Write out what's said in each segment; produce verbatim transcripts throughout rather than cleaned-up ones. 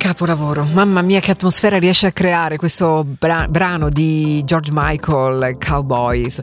capolavoro, mamma mia che atmosfera riesce a creare questo bra- brano di George Michael, Cowboys,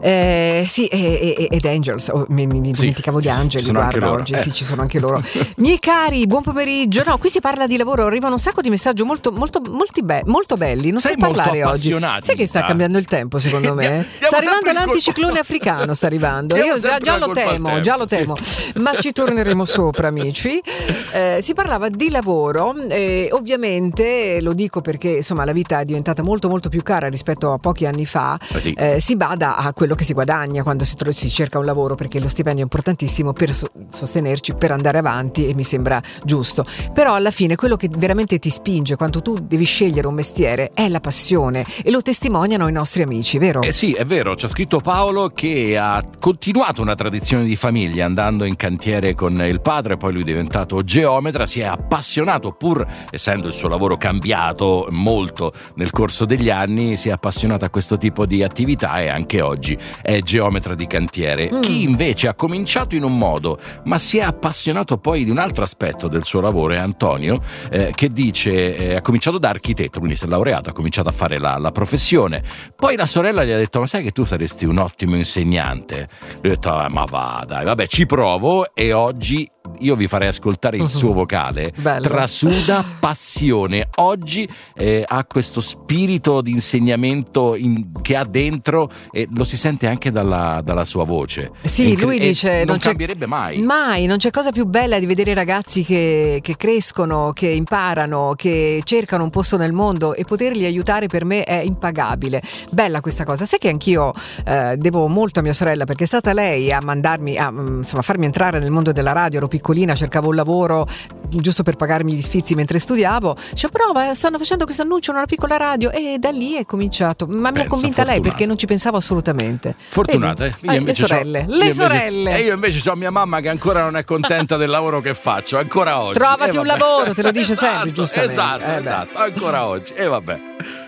eh, sì, e, e, ed Angels, oh, mi, mi sì, dimenticavo gli angeli, guarda oggi, eh. sì ci sono anche loro. Miei cari, buon pomeriggio, no qui si parla di lavoro, arrivano un sacco di messaggi molto molto molti be- molto belli, non Sei so parlare oggi, sai che sta sa. cambiando il tempo secondo me, sta arrivando l'anticiclone africano, sta arrivando, io già, già lo temo, già lo temo, sì. Ma ci torneremo sopra amici. Eh, si parlava di lavoro, eh, ovviamente lo dico perché insomma la vita è diventata molto molto più cara rispetto a pochi anni fa, ah, sì. eh, si bada a quello che si guadagna quando si, tro- si cerca un lavoro, perché lo stipendio è importantissimo per so- sostenerci, per andare avanti, e mi sembra giusto, però alla fine quello che veramente ti spinge quando tu devi scegliere un mestiere è la passione, e lo testimoniano i nostri amici, vero? Eh sì, è vero, c'ha scritto Paolo che ha continuato una tradizione di famiglia andando in cantiere con il padre, poi lui è diventato geometra, si è appassionato, pur essendo il suo lavoro cambiato molto nel corso degli anni, si è appassionato a questo tipo di attività e anche oggi è geometra di cantiere. Mm. Chi invece ha cominciato in un modo ma si è appassionato poi di un altro aspetto del suo lavoro è Antonio, eh, che dice eh, ha cominciato da architetto, quindi si è laureato, ha cominciato a fare la, la professione, poi la sorella gli ha detto ma sai che tu saresti un ottimo insegnante? Lui ha detto ah, ma va dai, vabbè ci provo, e oggi io vi farei ascoltare il suo vocale. Bello. Trasuda passione, oggi eh, ha questo spirito di insegnamento in, che ha dentro, e lo si sente anche dalla, dalla sua voce. Sì, Incre- lui dice non, non cambierebbe mai mai, non c'è cosa più bella di vedere ragazzi che, che crescono, che imparano, che cercano un posto nel mondo, e poterli aiutare per me è impagabile. Bella questa cosa. Sai che anch'io eh, devo molto a mia sorella, perché è stata lei a mandarmi a insomma farmi entrare nel mondo della radio. Ero piccolina, cercavo un lavoro giusto per pagarmi gli sfizi mentre studiavo, cioè prova, stanno facendo questo annuncio in una piccola radio, e da lì è cominciato, ma mi ha convinta lei perché non ci pensavo assolutamente. Fortunata, eh? Io le sorelle, le io sorelle invece, e io invece ho mia mamma che ancora non è contenta del lavoro che faccio, ancora oggi. Trovati eh, un lavoro, te lo dice esatto, sempre, giustamente. Esatto, eh, esatto, ancora oggi, e eh, vabbè.